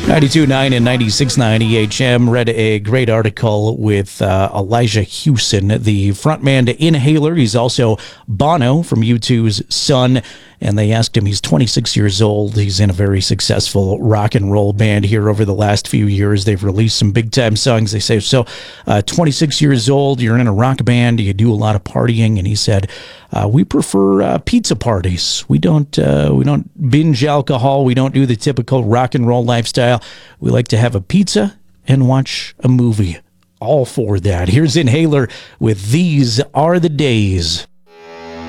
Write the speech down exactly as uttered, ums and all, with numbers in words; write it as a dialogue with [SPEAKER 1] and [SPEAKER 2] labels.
[SPEAKER 1] ninety-two point nine and ninety-six point nine E H M read a great article with uh, Elijah Hewson, the frontman to Inhaler. He's also Bono from U two's son. And they asked him, he's twenty-six years old. He's in a very successful rock and roll band here over the last few years. They've released some big time songs. They say, so uh, twenty-six years old, you're in a rock band, you do a lot of partying. And he said, uh, we prefer uh, pizza parties. We don't, uh, we don't binge alcohol. We don't do the typical rock and roll lifestyle. We like to have a pizza and watch a movie. All for that. Here's Inhaler with These Are the Days.